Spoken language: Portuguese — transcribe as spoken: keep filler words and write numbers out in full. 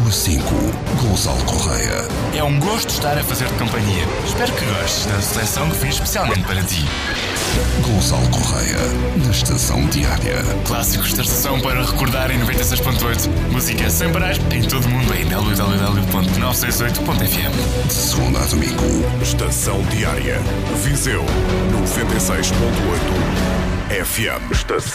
Número cinco. Gonçalo Correia. É um gosto estar a fazer-te companhia. Espero que gostes da seleção que fiz especialmente para ti. Gonçalo Correia, na Estação Diária. Clássicos da estação para recordar em noventa e seis ponto oito. Música sem parar em todo o mundo em w w w ponto novecentos e sessenta e oito ponto f m. De segunda a domingo. Estação Diária. Viseu noventa e seis ponto oito F M. Estação